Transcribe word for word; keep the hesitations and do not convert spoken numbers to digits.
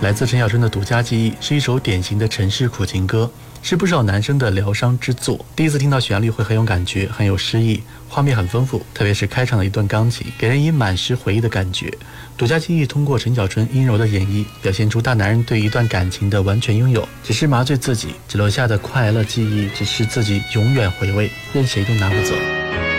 来自陈小春的独家记忆，是一首典型的城市苦情歌，是不少男生的疗伤之作。第一次听到旋律会很有感觉，很有诗意，画面很丰富，特别是开场的一段钢琴，给人以满是回忆的感觉。独家记忆通过陈小春阴柔的演绎，表现出大男人对一段感情的完全拥有，只是麻醉自己，只留下的快乐记忆，只是自己永远回味，任谁都拿不走。